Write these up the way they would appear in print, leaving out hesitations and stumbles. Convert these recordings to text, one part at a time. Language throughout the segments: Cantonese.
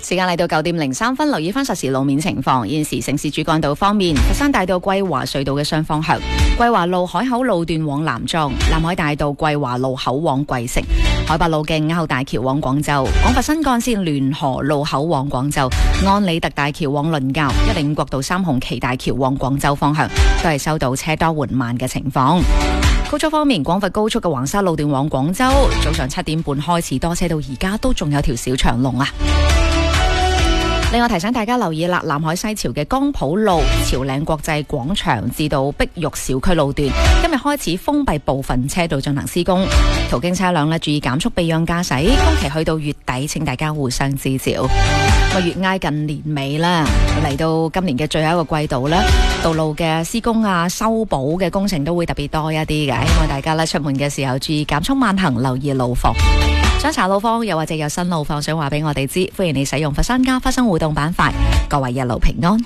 時間嚟到9:03，留意翻實時路面情況。現時城市主幹道方面，佛山大道桂華隧道嘅雙方向，桂華路海口路段往南莊，南海大道桂華路口往桂城，海八路嘅鴉口大橋往廣州，廣佛新幹線聯河路口往廣州，安里特大橋往倫教，105國道3紅旗大橋往廣州方向，都係收到車多緩慢嘅情況。高速方面，廣佛高速嘅橫沙路段往廣州，早上7點半開始多車，到而家都仲有條小長龍啊！另外提醒大家留意啦，南海西樵嘅江浦路潮嶺國際廣場至到碧玉小區路段，今日開始封閉部分車道進行施工，途經車輛呢注意減速避讓駕駛。工期去到月底，請大家互相指照。越挨近年尾啦，嚟到今年嘅最後一個季度啦，道路嘅施工啊、修補嘅工程都會特別多一啲嘅，希望大家呢出門嘅時候注意減速慢行，留意路況。想查路況又或者有新路況想話俾我哋知，歡迎你使用佛山家發生互動板塊。各位一路平安。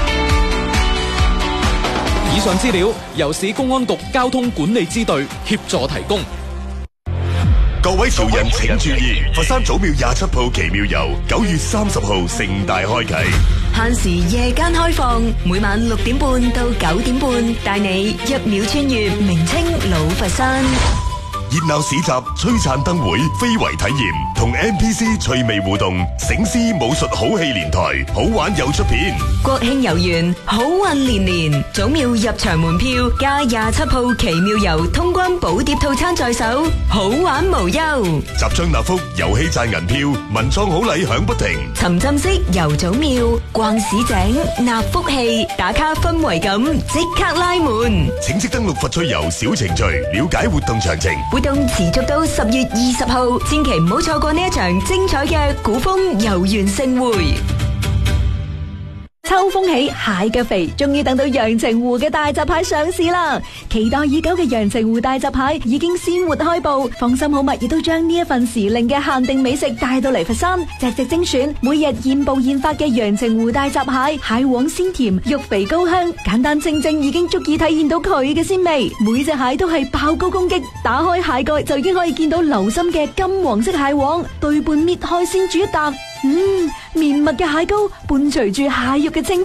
以上資料由市公安局交通管理支隊協助提供。 各位潮人請注意，佛山祖廟27鋪奇妙遊9月30號盛大開啟， 限時夜間開放，每晚6點半到9點半，帶你1秒穿越名稱老佛山。 熱鬧市集、璀璨燈會、非遺體驗同 NPC 趣味互動，醒獅武術好戲連台，好玩又出片。 國慶遊園，好運連連，祖廟入場門票加27鋪奇妙遊通關寶碟套餐在手，好玩無憂。 集章納福，遊戲賺銀票，文創好禮響不停。 沉浸式遊祖廟，逛市井，納福氣，打卡氛圍感，即刻拉滿。 請即登錄佛趣遊小程序，了解活動詳情。 活動持續到10月20號，千祈唔好錯過呢一場精彩嘅古風遊園盛會。 秋風起，蟹腳肥，終於等到陽澄湖嘅大閘蟹上市啦！期待已久嘅陽澄湖大閘蟹已經鮮活開步，放心好物亦都將呢一份時令嘅限定美食帶到嚟佛山，隻隻精選，每日現捕現發嘅陽澄湖大閘蟹，蟹黃鮮甜，肉肥高香，簡單清蒸已經足以體現到佢嘅鮮味。每隻蟹都係爆高攻擊，打開蟹蓋就已經可以見到流心嘅金黃色蟹黃，對半搣開先煮一啖，綿密嘅蟹膏伴隨住蟹肉嘅清